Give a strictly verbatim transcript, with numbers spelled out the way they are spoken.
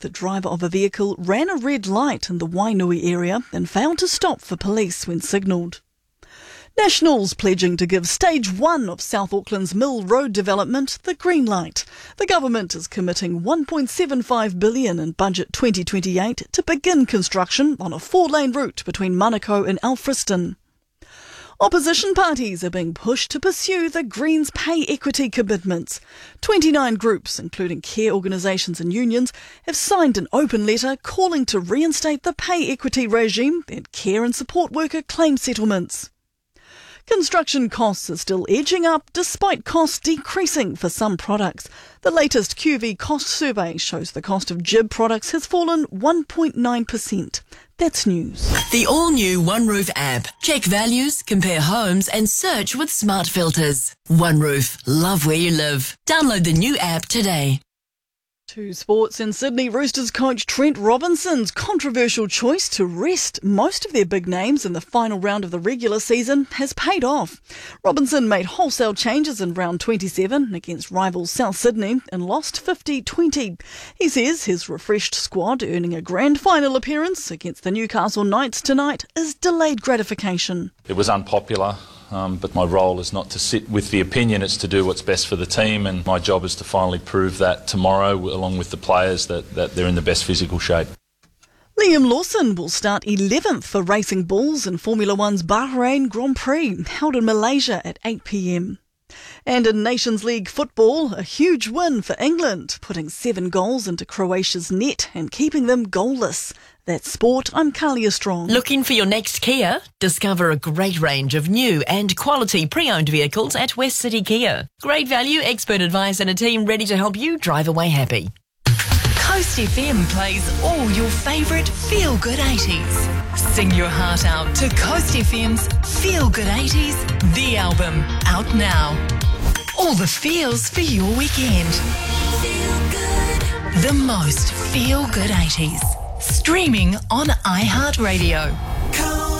The driver of a vehicle ran a red light in the Wainui area and failed to stop for police when signalled. Nationals pledging to give stage one of South Auckland's Mill Road development the green light. The government is committing one point seven five billion dollars in budget twenty twenty-eight to begin construction on a four-lane route between Manukau and Alfriston. Opposition parties are being pushed to pursue the Greens' pay equity commitments. twenty-nine groups, including care organisations and unions, have signed an open letter calling to reinstate the pay equity regime and care and support worker claim settlements. Construction costs are still edging up despite costs decreasing for some products. The latest Q V cost survey shows the cost of jib products has fallen one point nine percent. That's news. The all-new OneRoof app. Check values, compare homes and search with smart filters. OneRoof. Love where you live. Download the new app today. To sports in Sydney, Roosters coach Trent Robinson's controversial choice to rest most of their big names in the final round of the regular season has paid off. Robinson made wholesale changes in round twenty-seven against rivals South Sydney and lost fifty twenty. He says his refreshed squad earning a grand final appearance against the Newcastle Knights tonight is delayed gratification. It was unpopular. Um, but my role is not to sit with the opinion, it's to do what's best for the team, and my job is to finally prove that tomorrow, along with the players, that, that they're in the best physical shape. Liam Lawson will start eleventh for Racing Bulls in Formula One's Bahrain Grand Prix, held in Malaysia at eight p m. And in Nations League football, a huge win for England, putting seven goals into Croatia's net and keeping them goalless. That's sport. I'm Kalia Strong. Looking for your next Kia? Discover a great range of new and quality pre-owned vehicles at West City Kia. Great value, expert advice and a team ready to help you drive away happy. Coast F M plays all your favourite feel-good eighties. Sing your heart out to Coast F M's Feel Good eighties, the album, out now. All the feels for your weekend. Feel good. The most feel-good eighties. Streaming on iHeartRadio.